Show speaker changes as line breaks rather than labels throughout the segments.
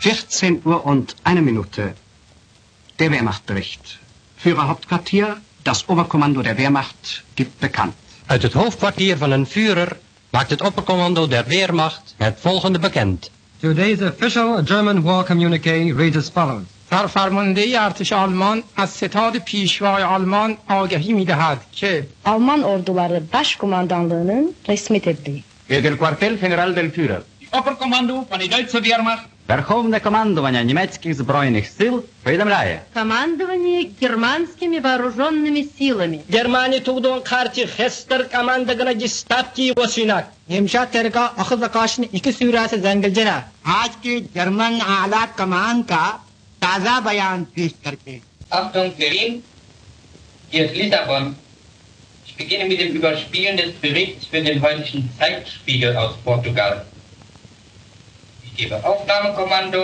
14:01. Der Wehrmachtbericht. Führerhauptquartier, das Oberkommando der Wehrmacht gibt bekannt.
Uit het hoofdkwartier van een Führer maakt het oppercommando der Wehrmacht het volgende bekend.
Today's official German war communique reads as follows.
سرفرمانده ارتش آلمان از ستاد پیشوای آلمان آگهی می‌دهد که
Alman orduları başkumandanlığının resmi tebliği.
Del cuartel general del Führer.
Oberkommando von der Deutschen Wehrmacht.
Верховне командування німецьких збройних сил повідомляє.
Командование германскими вооруженными силами.
Germani tugduğun karşı Hester komandagına gestapki vasinak.
امشب ترکا اخذ وقاشن ایک صورت زنگلجنا آج کے جرمن اعلی کمان کا تازہ بیان پیش کرتے
Achtung, Berlin, hier ist Lissabon. Ich beginne mit dem Überspielen des Berichts für den heutigen Zeitspiegel aus Portugal. Ich gebe Aufnahmekommando.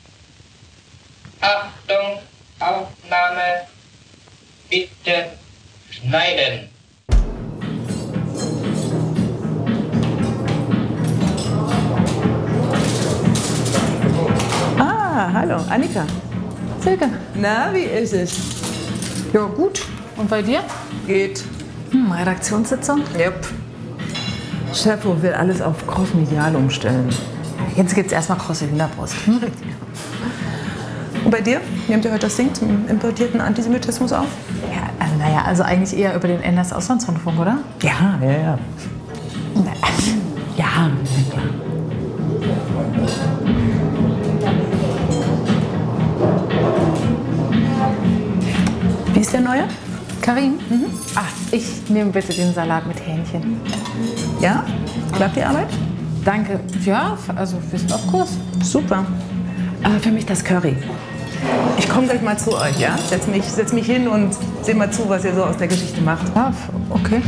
Achtung, Aufnahme. Bitte schneiden.
Hallo, Annika.
Silke.
Na, wie ist es?
Ja, gut. Und bei dir?
Geht.
Redaktionssitzung?
Yep. Chefo will alles auf crossmedial umstellen.
Jetzt gibt's erstmal krosse Hühnerbrust.
Und bei dir? Nehmt ihr heute das Ding zum importierten Antisemitismus auf?
Ja, also eigentlich eher über den NS-Auslandsrundfunk, oder?
Ja.
Ja,
Ja, na klar. Wie ist der Neue?
Karin? Ach, ich nehme bitte den Salat mit Hähnchen.
Ja? Klappt die Arbeit?
Danke. Ja, also wir sind auf Kurs.
Super. Aber für mich das Curry. Ich komme gleich mal zu euch, ja? Setz mich hin und seh mal zu, was ihr so aus der Geschichte macht.
Ja, okay.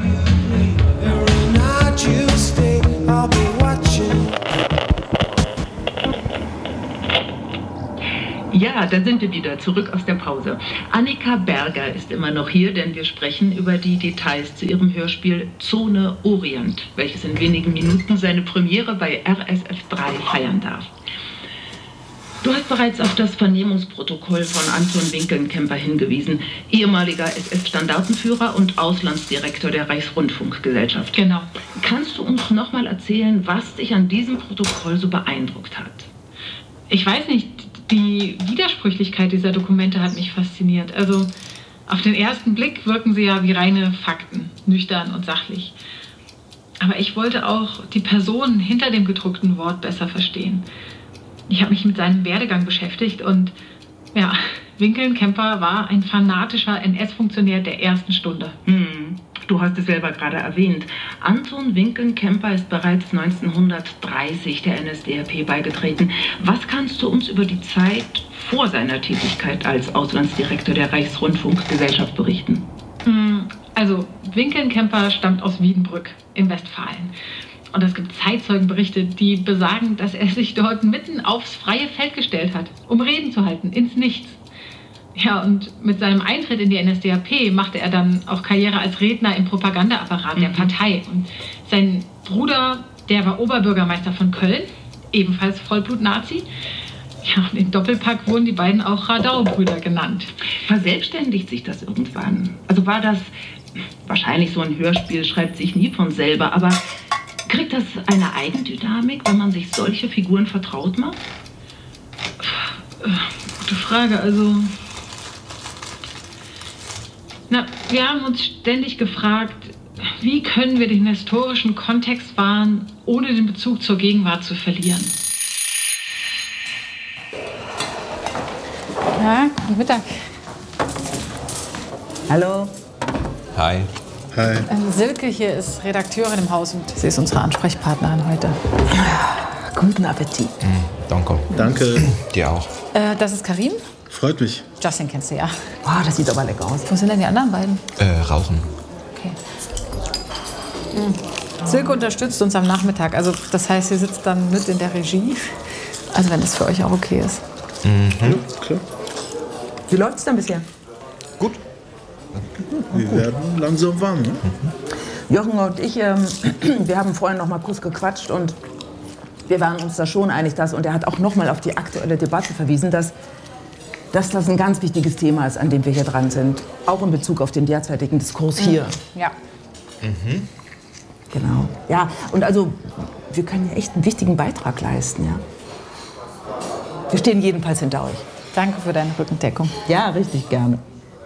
Ja, da sind wir wieder, zurück aus der Pause. Annika Berger ist immer noch hier, denn wir sprechen über die Details zu ihrem Hörspiel Zone Orient, welches in wenigen Minuten seine Premiere bei RSF 3 feiern darf. Du hast bereits auf das Vernehmungsprotokoll von Anton Winkelnkämper hingewiesen, ehemaliger SS-Standartenführer und Auslandsdirektor der Reichsrundfunkgesellschaft.
Genau.
Kannst du uns noch mal erzählen, was dich an diesem Protokoll so beeindruckt hat?
Ich weiß nicht, die Widersprüchlichkeit dieser Dokumente hat mich fasziniert. Also auf den ersten Blick wirken sie ja wie reine Fakten, nüchtern und sachlich. Aber ich wollte auch die Person hinter dem gedruckten Wort besser verstehen. Ich habe mich mit seinem Werdegang beschäftigt und ja, Winkelnkämper war ein fanatischer NS-Funktionär der ersten Stunde.
Du hast es selber gerade erwähnt. Anton Winkelnkämper ist bereits 1930 der NSDAP beigetreten. Was kannst du uns über die Zeit vor seiner Tätigkeit als Auslandsdirektor der Reichsrundfunkgesellschaft berichten?
Also Winkelnkämper stammt aus Wiedenbrück in Westfalen. Und es gibt Zeitzeugenberichte, die besagen, dass er sich dort mitten aufs freie Feld gestellt hat, um Reden zu halten, ins Nichts. Ja, und mit seinem Eintritt in die NSDAP machte er dann auch Karriere als Redner im Propagandaapparat der Partei. Und sein Bruder, der war Oberbürgermeister von Köln, ebenfalls Vollblut-Nazi. Ja, und im Doppelpack wurden die beiden auch Radau-Brüder genannt.
Verselbstständigt sich das irgendwann? Also war das, wahrscheinlich so ein Hörspiel schreibt sich nie von selber, aber kriegt das eine Eigendynamik, wenn man sich solche Figuren vertraut macht?
Gute Frage, also... Na, wir haben uns ständig gefragt, wie können wir den historischen Kontext wahren, ohne den Bezug zur Gegenwart zu verlieren?
Ja, guten Mittag.
Hallo.
Hi.
Hi.
Silke hier ist Redakteurin im Haus und sie ist unsere Ansprechpartnerin heute.
Guten Appetit.
Danke.
Danke.
Dir auch.
Das ist Karin.
Freut mich.
Justin kennst du ja.
Oh, das sieht aber lecker aus.
Wo sind denn die anderen beiden?
Rauchen.
Okay. Silke unterstützt uns am Nachmittag. Also das heißt, sie sitzt dann mit in der Regie. Also wenn das für euch auch okay ist.
Ja, klar.
Wie läuft's denn bisher?
Gut.
Wir werden langsam warm, ne?
Jochen und ich, wir haben vorhin noch mal kurz gequatscht und wir waren uns da schon einig, und er hat auch nochmal auf die aktuelle Debatte verwiesen, dass das ein ganz wichtiges Thema ist, an dem wir hier dran sind. Auch in Bezug auf den derzeitigen Diskurs hier.
Ja.
Mhm.
Genau. Ja, und also, wir können ja echt einen wichtigen Beitrag leisten, ja. Wir stehen jedenfalls hinter euch.
Danke für deine Rückendeckung.
Ja, richtig gerne.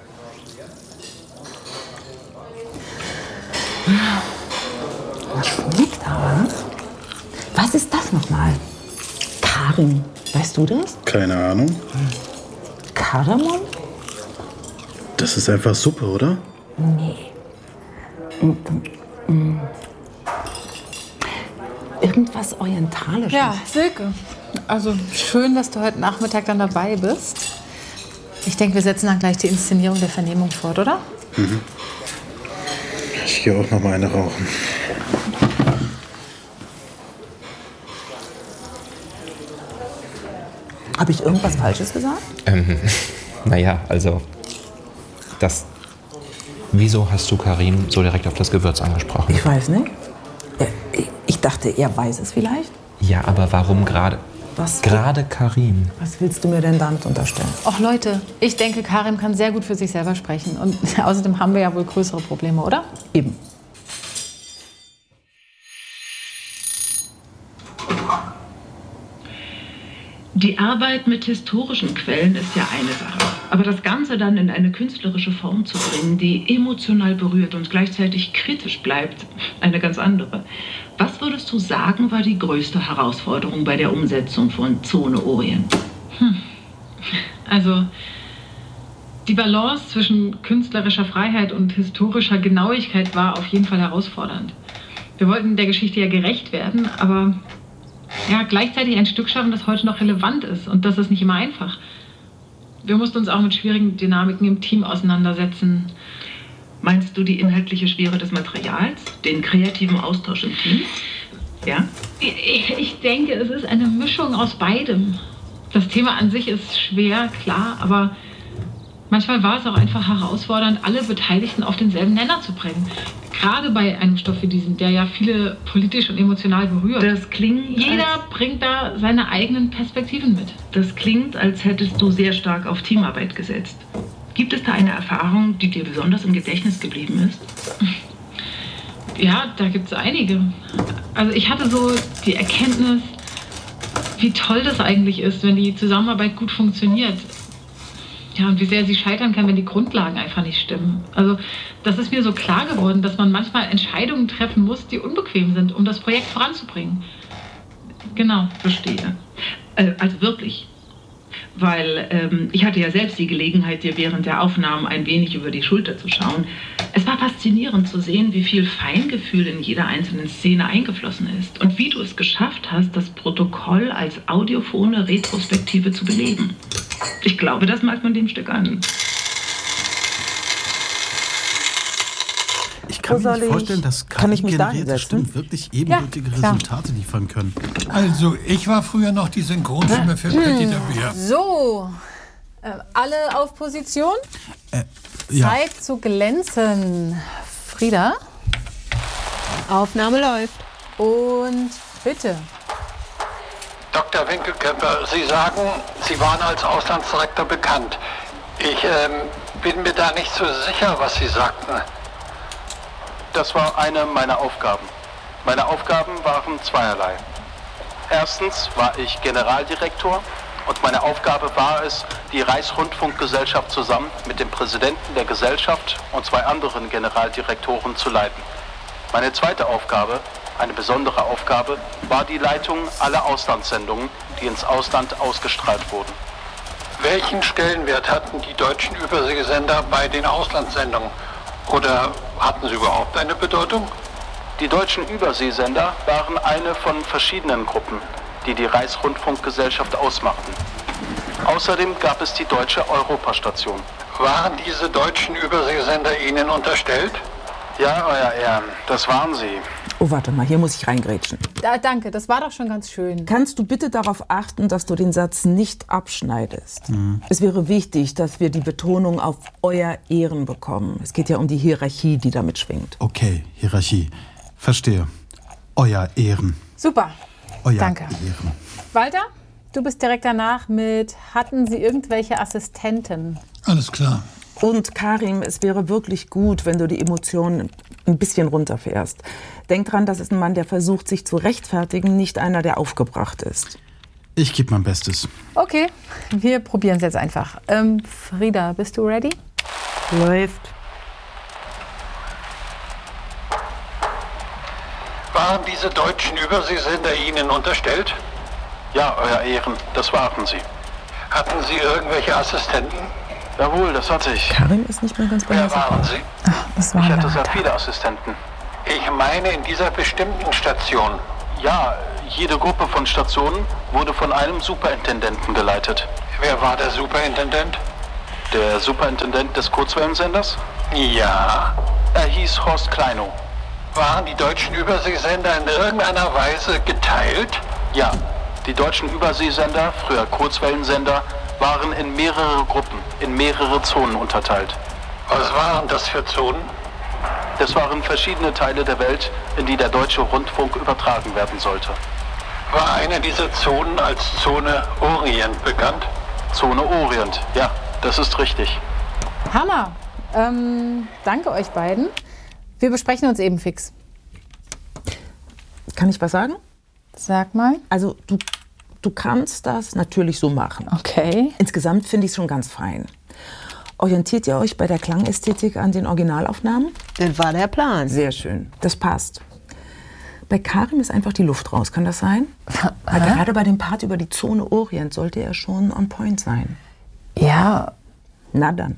Das schmeckt aber. Was ist das nochmal? Karin, weißt du das?
Keine Ahnung.
Kardamom?
Das ist einfach Suppe, oder?
Nee. Irgendwas Orientalisches.
Ja, Silke. Also schön, dass du heute Nachmittag dann dabei bist. Ich denke, wir setzen dann gleich die Inszenierung der Vernehmung fort, oder?
Mhm. Ich gehe auch noch mal eine rauchen.
Habe ich irgendwas Falsches gesagt?
Naja, also Wieso hast du Karim so direkt auf das Gewürz angesprochen?
Ich weiß nicht. Ich dachte, er weiß es vielleicht.
Ja, aber warum gerade? Gerade Karim.
Was willst du mir denn damit unterstellen?
Och Leute, ich denke, Karim kann sehr gut für sich selber sprechen. Und außerdem haben wir ja wohl größere Probleme, oder?
Eben.
Die Arbeit mit historischen Quellen ist ja eine Sache. Aber das Ganze dann in eine künstlerische Form zu bringen, die emotional berührt und gleichzeitig kritisch bleibt, eine ganz andere. Was würdest du sagen, war die größte Herausforderung bei der Umsetzung von Zone Orient?
Also die Balance zwischen künstlerischer Freiheit und historischer Genauigkeit war auf jeden Fall herausfordernd. Wir wollten der Geschichte ja gerecht werden, aber ja, gleichzeitig ein Stück schaffen, das heute noch relevant ist. Und das ist nicht immer einfach. Wir mussten uns auch mit schwierigen Dynamiken im Team auseinandersetzen.
Meinst du die inhaltliche Schwere des Materials, den kreativen Austausch im Team? Ja?
Ich denke, es ist eine Mischung aus beidem. Das Thema an sich ist schwer, klar, aber manchmal war es auch einfach herausfordernd, alle Beteiligten auf denselben Nenner zu bringen. Gerade bei einem Stoff wie diesem, der ja viele politisch und emotional berührt.
Das klingt,
jeder bringt da seine eigenen Perspektiven mit.
Das klingt, als hättest du sehr stark auf Teamarbeit gesetzt. Gibt es da eine Erfahrung, die dir besonders im Gedächtnis geblieben ist?
Ja, da gibt es einige. Also ich hatte so die Erkenntnis, wie toll das eigentlich ist, wenn die Zusammenarbeit gut funktioniert. Ja, und wie sehr sie scheitern kann, wenn die Grundlagen einfach nicht stimmen. Also das ist mir so klar geworden, dass man manchmal Entscheidungen treffen muss, die unbequem sind, um das Projekt voranzubringen. Genau.
Verstehe. Also wirklich. Weil ich hatte ja selbst die Gelegenheit, dir während der Aufnahmen ein wenig über die Schulter zu schauen. Es war faszinierend zu sehen, wie viel Feingefühl in jeder einzelnen Szene eingeflossen ist und wie du es geschafft hast, das Protokoll als audiophone Retrospektive zu beleben. Ich glaube, das merkt man dem Stück an.
Ich kann mir nicht vorstellen, dass KI-generierte Stimmen wirklich ebenbürtige Resultate liefern können.
Also, ich war früher noch die Synchronstimme für Petit Bier.
So, alle auf Position?
Ja.
Zeit zu glänzen. Frieda? Aufnahme läuft. Und bitte.
Dr. Winkelkemper, Sie sagen, Sie waren als Auslandsdirektor bekannt. Ich bin mir da nicht so sicher, was Sie sagten.
Das war eine meiner Aufgaben. Meine Aufgaben waren zweierlei. Erstens war ich Generaldirektor und meine Aufgabe war es, die Reichsrundfunkgesellschaft zusammen mit dem Präsidenten der Gesellschaft und 2 anderen Generaldirektoren zu leiten. Meine zweite Aufgabe, eine besondere Aufgabe, war die Leitung aller Auslandssendungen, die ins Ausland ausgestrahlt wurden.
Welchen Stellenwert hatten die deutschen Überseesender bei den Auslandssendungen? Oder hatten sie überhaupt eine Bedeutung?
Die deutschen Überseesender waren eine von verschiedenen Gruppen, die die Reichsrundfunkgesellschaft ausmachten. Außerdem gab es die deutsche Europastation.
Waren diese deutschen Überseesender Ihnen unterstellt?
Ja, Euer Ehren, das waren sie.
Oh, warte mal, hier muss ich reingrätschen.
Danke, das war doch schon ganz schön.
Kannst du bitte darauf achten, dass du den Satz nicht abschneidest? Es wäre wichtig, dass wir die Betonung auf Euer Ehren bekommen. Es geht ja um die Hierarchie, die damit schwingt.
Okay, Hierarchie. Verstehe. Euer Ehren.
Super.
Euer
Danke.
Ehren.
Walter, du bist direkt danach mit, hatten Sie irgendwelche Assistenten?
Alles klar.
Und Karim, es wäre wirklich gut, wenn du die Emotionen ein bisschen runterfährst. Denk dran, das ist ein Mann, der versucht, sich zu rechtfertigen, nicht einer, der aufgebracht ist.
Ich gebe mein Bestes.
Okay, wir probieren es jetzt einfach. Frieda, bist du ready?
Läuft.
Waren diese deutschen Überseesender Ihnen unterstellt?
Ja, Euer Ehren, das waren sie.
Hatten Sie irgendwelche Assistenten?
Jawohl, das hatte ich.
Karim ist nicht mehr ganz bei
Wer waren Sie?
Das
Ich hatte sehr viele Assistenten.
Ich meine in dieser bestimmten Station.
Ja, jede Gruppe von Stationen wurde von einem Superintendenten geleitet.
Wer war der Superintendent?
Der Superintendent des Kurzwellensenders?
Ja.
Er hieß Horst Kleinow.
Waren die deutschen Überseesender in irgendeiner Weise geteilt?
Ja, die deutschen Überseesender, früher Kurzwellensender, waren in mehrere Gruppen, in mehrere Zonen unterteilt.
Was waren das für Zonen?
Das waren verschiedene Teile der Welt, in die der deutsche Rundfunk übertragen werden sollte.
War eine dieser Zonen als Zone Orient bekannt?
Zone Orient, ja, das ist richtig.
Hammer. Danke euch beiden. Wir besprechen uns eben fix.
Kann ich was sagen?
Sag mal.
Also du kannst das natürlich so machen.
Okay.
Insgesamt finde ich es schon ganz fein. Orientiert ihr euch bei der Klangästhetik an den Originalaufnahmen?
Das war der Plan.
Sehr schön, das passt. Bei Karim ist einfach die Luft raus, kann das sein? Weil gerade bei dem Part über die Zone Orient sollte er schon on point sein.
Ja.
Na dann.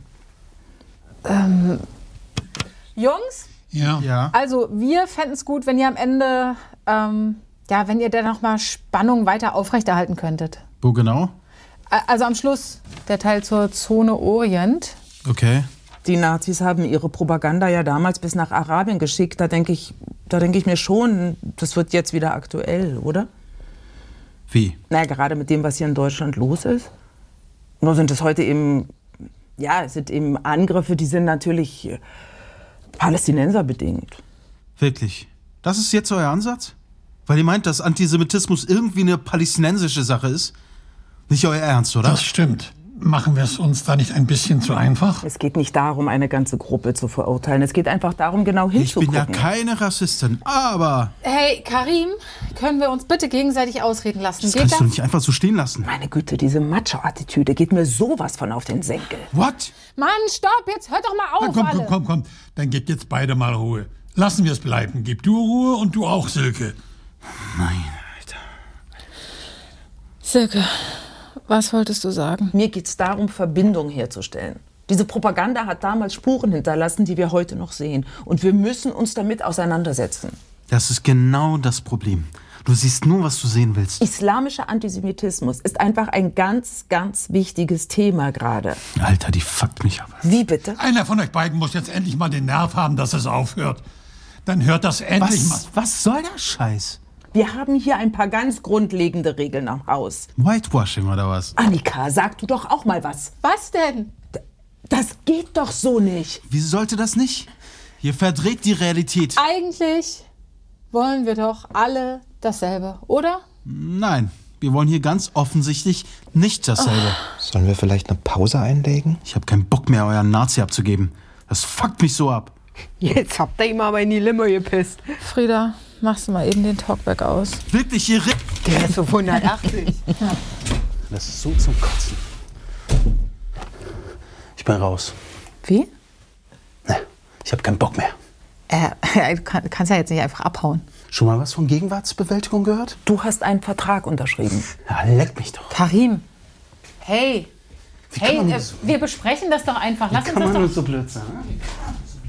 Jungs?
Ja.
Also wir fänden es gut, wenn ihr am Ende, wenn ihr dann noch mal Spannung weiter aufrechterhalten könntet.
Wo genau?
Also am Schluss, der Teil zur Zone Orient.
Okay.
Die Nazis haben ihre Propaganda ja damals bis nach Arabien geschickt. Da denke ich mir schon, das wird jetzt wieder aktuell, oder?
Wie?
Na, gerade mit dem, was hier in Deutschland los ist. Nur sind es heute eben, es sind eben Angriffe, die sind natürlich palästinenserbedingt.
Wirklich? Das ist jetzt euer Ansatz? Weil ihr meint, dass Antisemitismus irgendwie eine palästinensische Sache ist? Nicht euer Ernst, oder?
Das stimmt. Machen wir es uns da nicht ein bisschen zu einfach?
Es geht nicht darum, eine ganze Gruppe zu verurteilen. Es geht einfach darum, genau hinzugucken.
Ich bin ja keine Rassistin, aber...
Hey, Karim, können wir uns bitte gegenseitig ausreden lassen?
Das kannst du nicht einfach so stehen lassen.
Meine Güte, diese Macho-Attitüde geht mir sowas von auf den Senkel.
What?
Mann, stopp, jetzt hört doch mal auf,
Komm. Dann gebt jetzt beide mal Ruhe. Lassen wir es bleiben. Gib du Ruhe und du auch, Silke.
Nein, Alter.
Silke, was wolltest du sagen?
Mir geht es darum, Verbindungen herzustellen. Diese Propaganda hat damals Spuren hinterlassen, die wir heute noch sehen. Und wir müssen uns damit auseinandersetzen.
Das ist genau das Problem. Du siehst nur, was du sehen willst.
Islamischer Antisemitismus ist einfach ein ganz, ganz wichtiges Thema gerade.
Alter, die fuckt mich ab.
Wie bitte?
Einer von euch beiden muss jetzt endlich mal den Nerv haben, dass es aufhört. Dann hört das endlich mal.
Was soll der Scheiß?
Wir haben hier ein paar ganz grundlegende Regeln am Haus.
Whitewashing oder was?
Annika, sag du doch auch mal was.
Was denn?
Das geht doch so nicht.
Wieso sollte das nicht? Ihr verdreht die Realität.
Eigentlich wollen wir doch alle dasselbe, oder?
Nein, wir wollen hier ganz offensichtlich nicht dasselbe.
Sollen wir vielleicht eine Pause einlegen?
Ich habe keinen Bock mehr, euren Nazi abzugeben. Das fuckt mich so ab.
Jetzt habt ihr ihm aber in die Limo gepisst.
Frieda, machst du mal eben den Talkback aus.
Wirklich, ihr
Der ist so 180.
Das ist so zum Kotzen. Ich bin raus.
Wie?
Ne, ich habe keinen Bock mehr.
Du kannst ja jetzt nicht einfach abhauen.
Schon mal was von Gegenwartsbewältigung gehört?
Du hast einen Vertrag unterschrieben.
Ja, leck mich doch.
Karim, hey,
wir besprechen
das doch einfach. Lass uns das
kann man
doch...
nur so blöd sein? Ne?